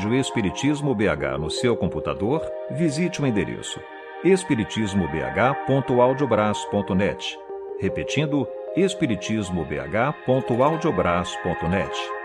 o Espiritismo BH no seu computador, visite o endereço espiritismobh.audiobras.net. Repetindo, espiritismobh.audiobras.net.